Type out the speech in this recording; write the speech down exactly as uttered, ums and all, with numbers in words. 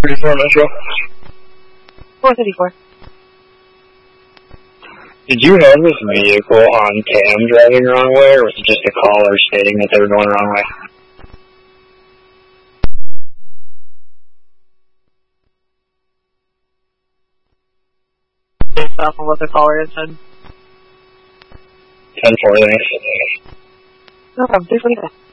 thirty-four Metro. four thirty-four. Did you have this vehicle on cam driving the wrong way, or was it just a caller stating that they were going the wrong way? Based off of what the caller had said. ten four, thanks. No problem, three forty-five.